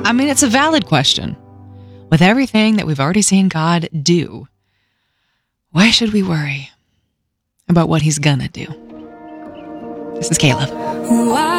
I mean, it's a valid question. With everything that we've already seen God do, why should we worry about what he's gonna do? This is Caleb.